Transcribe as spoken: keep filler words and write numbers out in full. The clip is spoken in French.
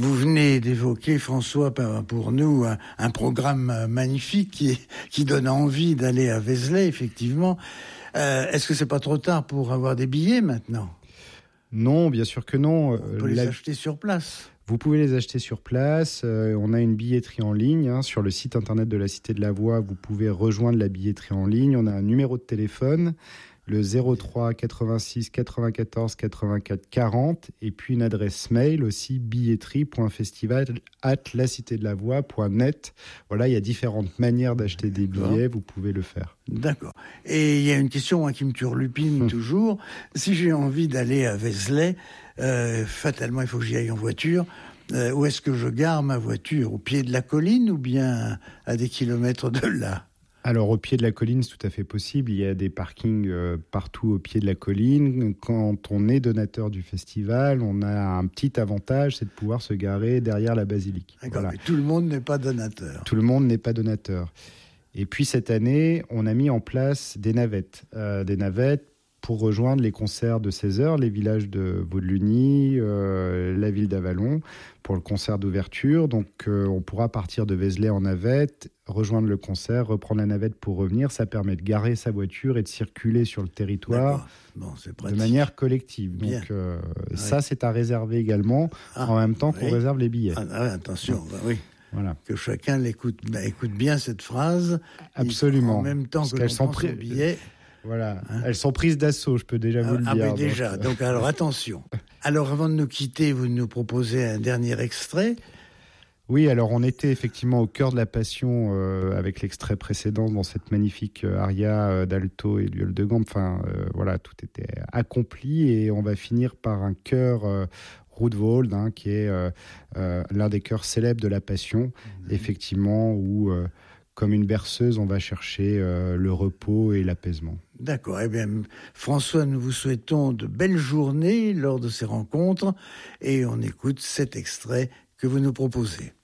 Vous venez d'évoquer, François, pour nous, un, un programme magnifique qui, qui donne envie d'aller à Vézelay, effectivement. Euh, est-ce que c'est pas trop tard pour avoir des billets maintenant ? Non, bien sûr que non. On peut les La... acheter sur place. Vous pouvez les acheter sur place. Euh, on a une billetterie en ligne. Hein, sur le site internet de la Cité de la Voix, vous pouvez rejoindre la billetterie en ligne. On a un numéro de téléphone, le zéro trois quatre-vingt-six quatre-vingt-quatorze quatre-vingt-quatre quarante, et puis une adresse mail aussi, billetterie point festival arobase la cité de la voix point net. Voilà, il y a différentes manières d'acheter des billets, vous pouvez le faire. D'accord. Et il y a une question hein, qui me turlupine hum. toujours. Si j'ai envie d'aller à Vézelay, euh, fatalement il faut que j'y aille en voiture. Euh, où est-ce que je gare ma voiture ? Au pied de la colline ou bien à des kilomètres de là ? Alors, au pied de la colline, c'est tout à fait possible. Il y a des parkings euh, partout au pied de la colline. Quand on est donateur du festival, on a un petit avantage, c'est de pouvoir se garer derrière la basilique. D'accord, voilà. Mais tout le monde n'est pas donateur. Tout le monde n'est pas donateur. Et puis, cette année, on a mis en place des navettes. Euh, des navettes pour rejoindre les concerts de seize heures, les villages de Vaudeluny, euh, la ville d'Avallon, pour le concert d'ouverture. Donc, euh, on pourra partir de Vézelay en navette, rejoindre le concert, reprendre la navette pour revenir. Ça permet de garer sa voiture et de circuler sur le territoire bon, c'est de manière collective. Bien. Donc, euh, ouais. ça, c'est à réserver également, ah, en même temps qu'on oui. réserve les billets. Ah, ah, attention, bah, oui. Voilà. Que chacun l'écoute, bah, écoute bien cette phrase. Absolument. En même temps Parce que l'on prend son billet... Voilà, hein? Elles sont prises d'assaut, je peux déjà vous ah, le dire. Ah, mais déjà, donc, donc alors attention. Alors, avant de nous quitter, vous nous proposez un dernier extrait. Oui, alors on était effectivement au cœur de la Passion euh, avec l'extrait précédent dans cette magnifique euh, aria euh, d'alto et viol de gambe. Enfin, euh, voilà, tout était accompli et on va finir par un chœur euh, Roodewald, hein, qui est euh, euh, l'un des chœurs célèbres de la Passion, mmh. effectivement, où... Euh, comme une berceuse, on va chercher euh, le repos et l'apaisement. D'accord. Eh bien, François, nous vous souhaitons de belles journées lors de ces rencontres et on écoute cet extrait que vous nous proposez.